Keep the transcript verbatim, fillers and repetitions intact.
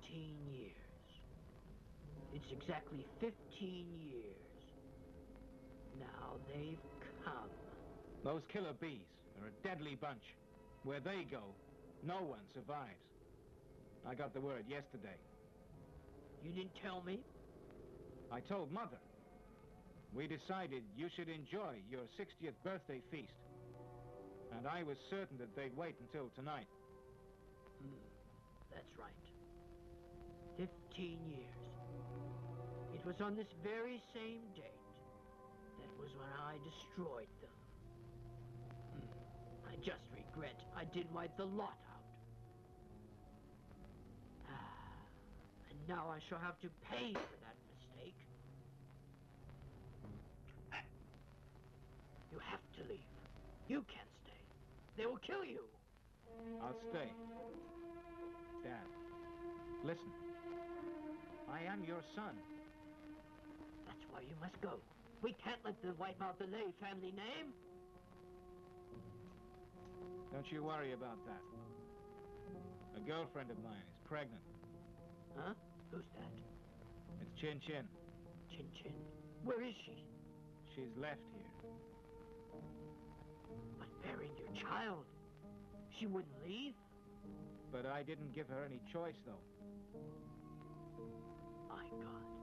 fifteen years. It's exactly fifteen years. Now they've come. Those killer bees are a deadly bunch. Where they go, no one survives. I got the word yesterday. You didn't tell me? I told Mother. We decided you should enjoy your sixtieth birthday feast. And I was certain that they'd wait until tonight. Hmm, that's right. Fifteen years. It was on this very same date. That was when I destroyed them. Hmm. I just regret I didn't wipe the lot out. Ah, and now I shall have to pay for that mistake. You have to leave. You can't stay. They will kill you. I'll stay. Dad, listen. I am your son. That's why you must go. We can't let them wipe out the Lay family name. Don't you worry about that. A girlfriend of mine is pregnant. Huh? Who's that? It's Chin Chin. Chin Chin. Where is she? She's left here. But bearing your child, she wouldn't leave? But I didn't give her any choice, though. My God.